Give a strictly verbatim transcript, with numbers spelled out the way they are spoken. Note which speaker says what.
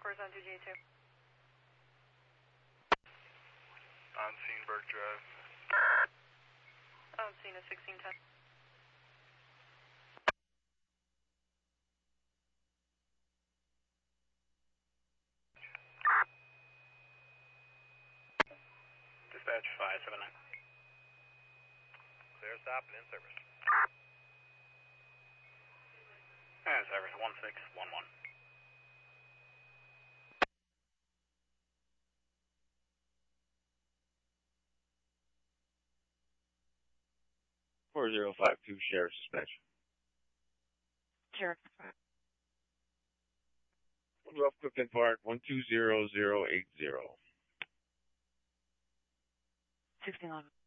Speaker 1: Corazon two G two.
Speaker 2: On scene, Burke Drive.
Speaker 1: On scene at sixteen ten.
Speaker 2: Dispatch five seven nine.
Speaker 3: Clear stop and in service.
Speaker 2: And service one six one one.
Speaker 4: four zero five two, Sheriff's Dispatch.
Speaker 1: Sheriff.
Speaker 4: Rough Clifton Park, one two zero zero eight zero.
Speaker 1: sixteen eleven.